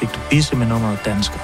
fik du bisse med nummeret Dansker.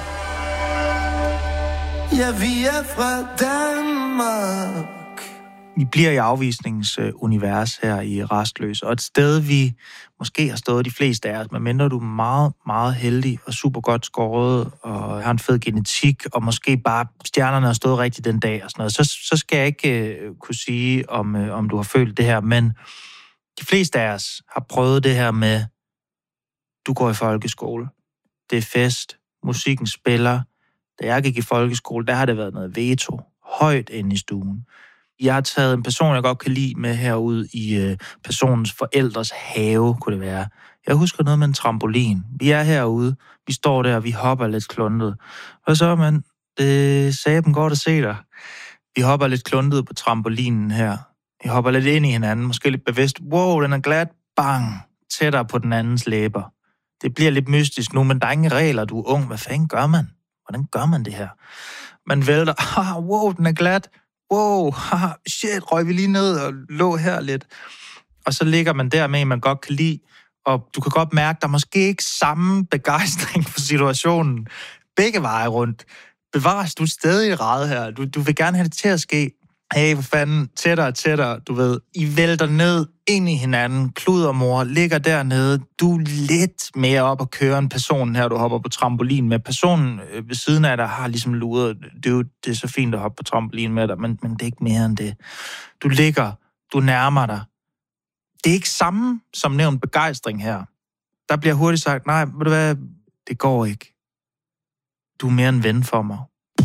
Ja, vi er fra Danmark. Vi bliver i afvisningens univers her i Rastløs, og et sted, vi måske har stået de fleste af os, medmindre du er meget, meget heldig og super godt skåret, og har en fed genetik, og måske bare stjernerne har stået rigtigt den dag og sådan noget, så skal jeg ikke kunne sige, om du har følt det her, men de fleste af os har prøvet det her med, du går i folkeskole, det er fest, musikken spiller. Da jeg gik i folkeskole, der har det været noget veto, højt inde i stuen. Jeg har taget en person, jeg godt kan lide, med herude i personens forældres have, kunne det være. Jeg husker noget med en trampolin. Vi er herude, vi står der, vi hopper lidt kluntet. Og så, mand, det sagde dem godt at se dig. Vi hopper lidt kluntet på trampolinen her. Vi hopper lidt ind i hinanden, måske lidt bevidst. Wow, den er glat, bang, tættere på den andens læber. Det bliver lidt mystisk nu, men der er ingen regler, du er ung. Hvad fanden gør man? Hvordan gør man det her? Man vælter, wow, den er glat. Wow, shit, røg vi lige ned og lå her lidt. Og så ligger man der med, man godt kan lide, og du kan godt mærke, der er måske ikke samme begejstring for situationen. Begge veje rundt. Bevares, du er stadig i rad her. Du vil gerne have det til at ske. Hey, for fanden, tættere, du ved. I vælter ned ind i hinanden. Kludermor ligger dernede. Du er lidt mere op at køre en person her, du hopper på trampolin med. Personen ved siden af dig har ligesom luret. Det er så fint at hoppe på trampolin med dig, men det er ikke mere end det. Du ligger, du nærmer dig. Det er ikke samme som nævnt begejstring her. Der bliver hurtigt sagt, nej, ved du hvad, det går ikke. Du er mere en ven for mig.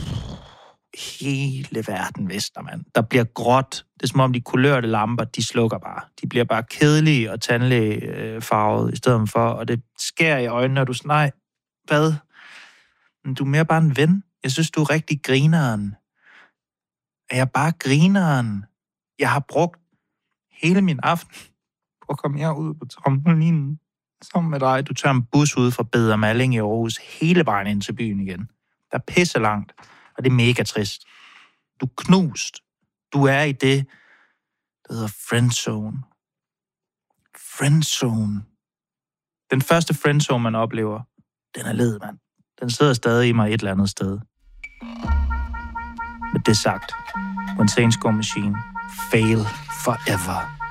Hele verden visner, mand. Der bliver gråt. Det er som om de kulørte lamper, de slukker bare. De bliver bare kedelige og tandlægefarvede i stedet for, og det skærer i øjnene, og du siger, nej, hvad? Men du er mere bare en ven. Jeg synes, du er rigtig grineren. Er jeg bare grineren? Jeg har brugt hele min aften på at komme herud på trampolinen sammen med dig. Du tager en bus ud fra Beder Malling i Aarhus hele vejen ind til byen igen. Der er pisse langt. Og det er mega trist. Du er knust. Du er i det, der hedder friendzone. Friendzone. Den første friendzone, man oplever, den er led, mand. Den sidder stadig i mig et eller andet sted. Med det sagt, When Saints Go Machine, fail forever.